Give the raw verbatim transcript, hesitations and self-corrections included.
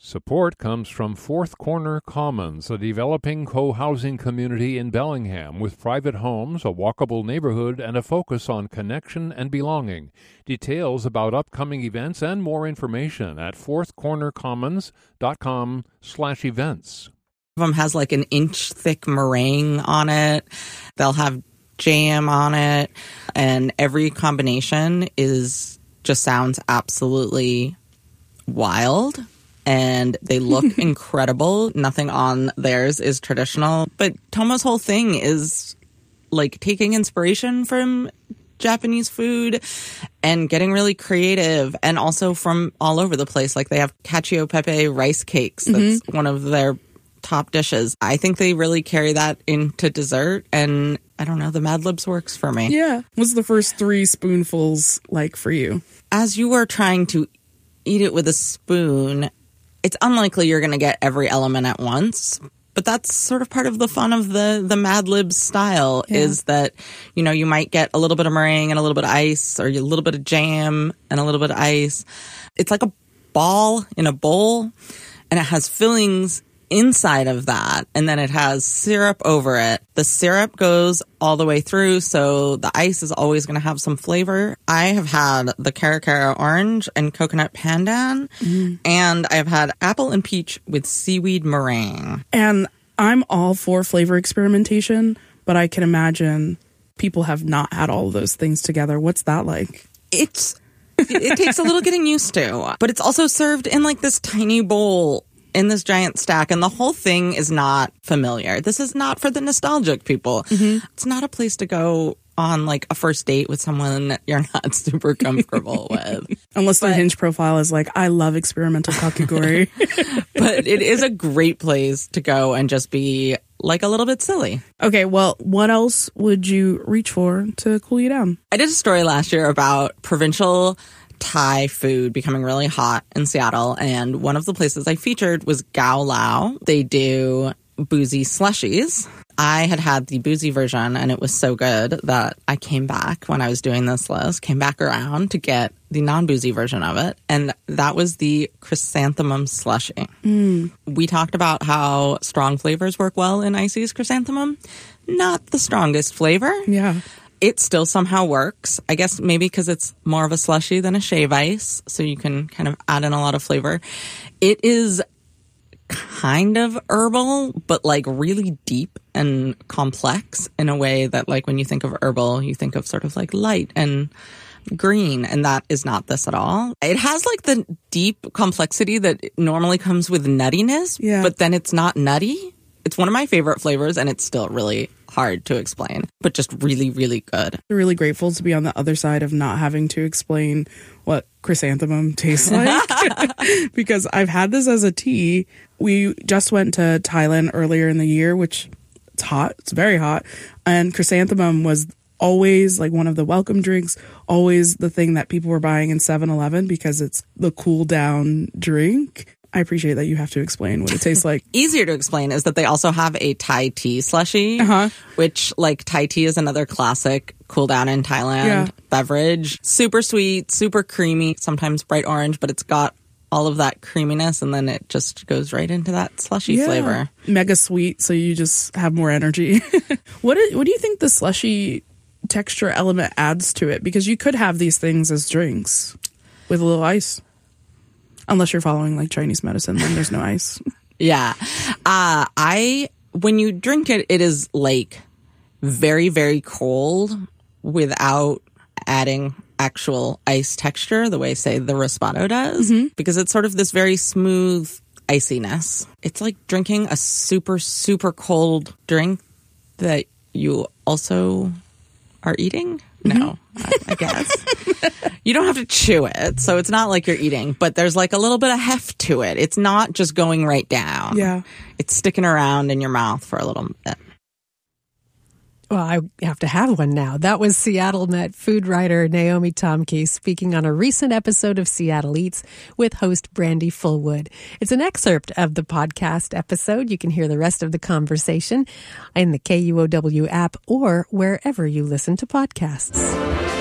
Support comes from Fourth Corner Commons, a developing co-housing community in Bellingham with private homes, a walkable neighborhood, and a focus on connection and belonging. Details about upcoming events and more information at fourthcornercommons.com slash events. One of them has like an inch thick meringue on it. They'll have jam on it, and every combination is just sounds absolutely wild. And they look incredible. Nothing on theirs is traditional. But Tomo's whole thing is like taking inspiration from Japanese food and getting really creative, and also from all over the place. Like they have cacio e pepe rice cakes. That's mm-hmm. one of their top dishes. I think they really carry that into dessert, and I don't know, the Mad Libs works for me. Yeah. What's the first three spoonfuls like for you? As you are trying to eat it with a spoon, it's unlikely you're going to get every element at once, but that's sort of part of the fun of the, the Mad Libs style yeah. is that, you know, you might get a little bit of meringue and a little bit of ice, or a little bit of jam and a little bit of ice. It's like a ball in a bowl, and it has fillings inside of that, and then it has syrup over it. The syrup goes all the way through, so the ice is always going to have some flavor. I have had the Cara Cara orange and coconut pandan, mm. and I've had apple and peach with seaweed meringue. And I'm all for flavor experimentation, but I can imagine people have not had all of those things together. What's that like? It's it takes a little getting used to, but it's also served in like this tiny bowl in this giant stack, and the whole thing is not familiar. This is not for the nostalgic people. Mm-hmm. It's not a place to go on like a first date with someone you're not super comfortable with. Unless but, the Hinge profile is like, I love experimental kakigori. But it is a great place to go and just be like a little bit silly. Okay, well, what else would you reach for to cool you down? I did a story last year about provincial Thai food becoming really hot in Seattle, and one of the places I featured was Gao Lao. They do boozy slushies. I had had the boozy version, and it was so good that I came back when I was doing this list, came back around to get the non-boozy version of it, and that was the chrysanthemum slushie. Mm. We talked about how strong flavors work well in Icy's chrysanthemum. Not the strongest flavor. Yeah. It still somehow works. I guess maybe because it's more of a slushie than a shave ice, so you can kind of add in a lot of flavor. It is kind of herbal, but like really deep and complex in a way that like when you think of herbal, you think of sort of like light and green, and that is not this at all. It has like the deep complexity that normally comes with nuttiness, yeah. but then it's not nutty. It's one of my favorite flavors, and it's still really hard to explain, but just really, really good. I'm really grateful to be on the other side of not having to explain what chrysanthemum tastes like because I've had this as a tea. We just went to Thailand earlier in the year, which it's hot. It's very hot. And chrysanthemum was always like one of the welcome drinks, always the thing that people were buying in seven eleven because it's the cool down drink. I appreciate that you have to explain what it tastes like. Easier to explain is that they also have a Thai tea slushie, uh-huh. which, like, Thai tea is another classic cool down in Thailand yeah. beverage. Super sweet, super creamy, sometimes bright orange, but it's got all of that creaminess, and then it just goes right into that slushy yeah. flavor. Mega sweet, so you just have more energy. What is, what do you think the slushy texture element adds to it? Because you could have these things as drinks with a little ice. Unless you're following like Chinese medicine, then there's no ice. Yeah. Uh, I, when you drink it, it is like very, very cold without adding actual ice texture the way, say, the Rosado does. Mm-hmm. Because it's sort of this very smooth iciness. It's like drinking a super, super cold drink that you also are eating. No, I, I guess. You don't have to chew it, so it's not like you're eating, but there's like a little bit of heft to it. It's not just going right down. Yeah. It's sticking around in your mouth for a little bit. Well, I have to have one now. That was Seattle Met food writer Naomi Tomke speaking on a recent episode of Seattle Eats with host Brandy Fullwood. It's an excerpt of the podcast episode. You can hear the rest of the conversation in the K U O W app or wherever you listen to podcasts.